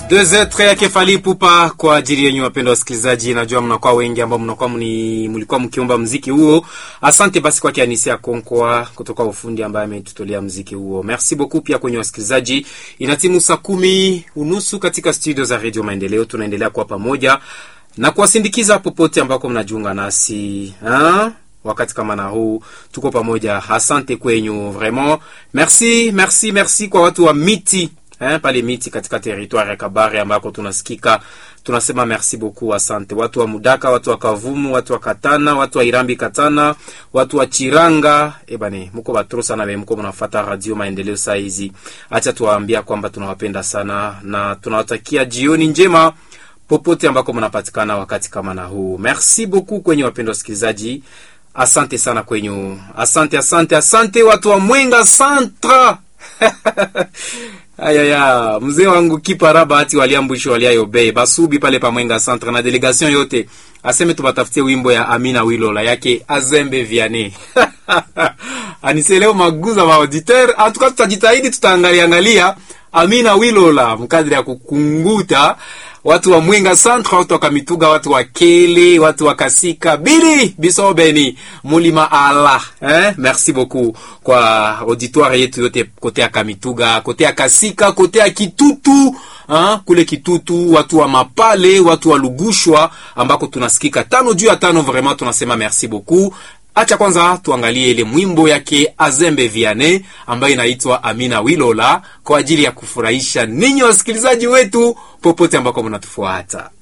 2 yake Fally Ipupa kwa ajili yenu wapendwa wasikilizaji. Najua mnakuwa wengi ambao mlikuwa mkiomba muziki huo. Asante basi kwa Kianisia Konkwa kutoka ufundi ambaye ametutolea muziki huo. Merci beaucoup pia kwenye wasikilizaji. Inatimu saa 10:30 katika studio za Radio Maendeleo. Tunaendelea kwa pamoja na kuwasindikiza popote ambako mnajiunga nasi. Wakati kama na huu tuko pamoja. Asante kwenyu vraiment. Merci kwa watu wa Miti. Pale Miti katika territoire ya Kabare ambako tunasikika. Tunasema merci beaucoup, asante. Watu wa Mudaka, watu wa Kavumu, watu wa Katana, watu wa Irambi Katana, watu wa Chiranga. Mko batro sana na mko mnafuata Radio Maendeleo saa hizi. Acha tuwaambia kwamba tunawapenda sana na tunawatakia jioni njema popote ambako mnapatikana wakati kama na huu. Merci beaucoup kwenye wapendwa wasikilizaji. Asante sana kwenyu. Asante watu wa Mwenga Centre. Ayaya, mzee wangu Kiparaba ati waliambushi waliayobei basubi pale pa Mwenga Centre na delegation yote. Aseme tubatafutie wimbo ya Amina Wilola yake Azembe Vianney. Aniseleo maguza wa auditeur. En tout cas tutajitahidi, tutaangalia Amina Wilola mkadri ya kukunguta watu wa Mwenga Centre, watu wa Kamituga, watu wa Kele, watu wa Kasika, Bili, Bisobeni, Mulima Allah. Merci beaucoup kwa auditoire yetu yote kote ya Kamituga, kote ya Kasika, kote ya Kitutu, kule Kitutu, watu wa Mapale, watu wa Lugushwa ambako tunasikika 5 juu ya 5. Vraiment tunasema merci beaucoup. Acha kwanza tuangalie ile mwimbo yake Azembe Vianney ambayo inaitwa Amina Wilola kwa ajili ya kufurahisha ninyi wasikilizaji wetu popote ambako mnatufuata.